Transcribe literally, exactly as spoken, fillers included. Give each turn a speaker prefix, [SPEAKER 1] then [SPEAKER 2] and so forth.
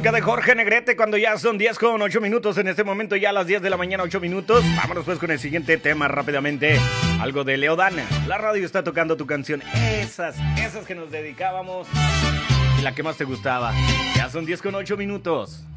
[SPEAKER 1] música de Jorge Negrete cuando ya son diez con ocho minutos. En este momento ya a las diez de la mañana, ocho minutos. Vámonos pues con el siguiente tema rápidamente. Algo de Leodana. La radio está tocando tu canción. Esas, esas que nos dedicábamos. Y la que más te gustaba. Ya son diez con ocho minutos.